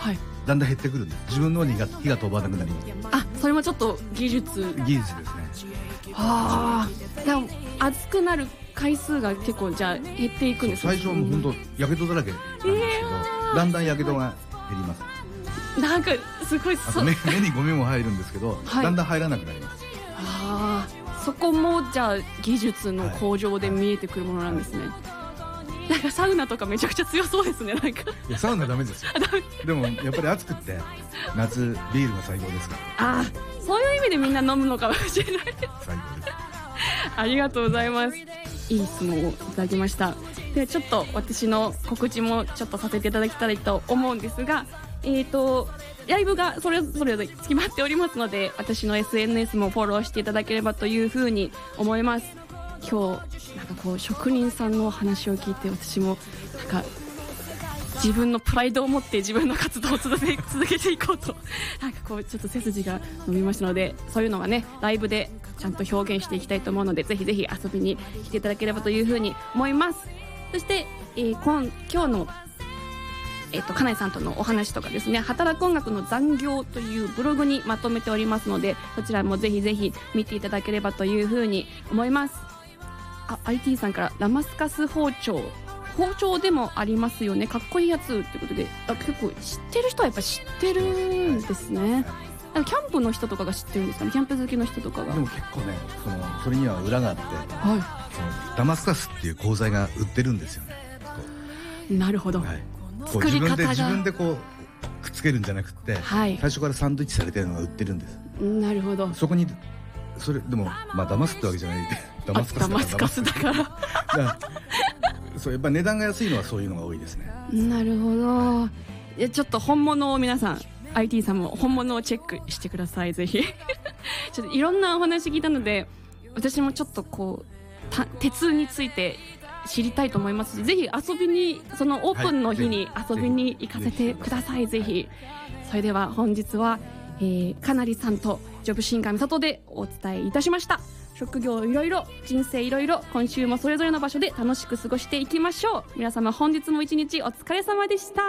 はい、 だんだん減ってくるんです。自分の方に火が飛ばなくなります。 あ、それもちょっと技術ですね。 ああ、でも熱くなる回数が結構じゃあ減っていくんですか。 最初はもう本当やけどだらけなんですけど、だんだんやけどが減ります。 なんかすごいあと目にゴミも入るんですけど、はい、だんだん入らなくなります。 ああ、そこもじゃあ技術の向上で見えてくるものなんですね。なんかサウナとかめちゃくちゃ強そうですね。なんかいやサウナダメですよ。でもやっぱり暑くって夏ビールが最高ですから。 ああ、そういう意味でみんな飲むのかもしれないです。 最高です。 ありがとうございます。いい質問をいただきました。でちょっと私の告知もちょっとさせていただきたいと思うんですが、ライブがそれぞれ決まっておりますので、私の SNS もフォローしていただければというふうに思います。今日なんかこう職人さんの話を聞いて、私もなんか自分のプライドを持って自分の活動を続けていこうとなんかこうちょっと背筋が伸びましたので、そういうのはねライブでちゃんと表現していきたいと思うので、ぜひぜひ遊びに来ていただければというふうに思います。そして、今日の金井さんとのお話とかですね、働く音楽の残業というブログにまとめておりますので、そちらもぜひぜひ見ていただければというふうに思います。IT さんからダマスカス包丁でもありますよね、かっこいいやつということで、結構知ってる人はやっぱ知ってるんですね。キャンプの人とかが知ってるんですかね、キャンプ好きの人とかが。 でも結構ね、それには裏があって、 はい、 そのダマスカスっていう鋼材が売ってるんですよね。 なるほど、はい、作り方が自分でこうくっつけるんじゃなくて、はい、最初からサンドイッチされてるのが売ってるんです。 なるほど。 そこにそれでもまあダマスってわけじゃないダマスカスだからそうやっぱ値段が安いのはそういうのが多いですね。 なるほど。いやちょっと本物を皆さん IT さんも本物をチェックしてください、ぜひちょっといろんなお話聞いたので、私もちょっとこう鉄について知りたいと思いますし、ぜひ遊びにそのオープンの日に遊びに行かせてください、ぜひ。それでは本日は、かなりさんとジョブシンガー美里でお伝えいたしました。職業いろいろ、人生いろいろ、今週もそれぞれの場所で楽しく過ごしていきましょう。皆様本日も一日お疲れ様でした。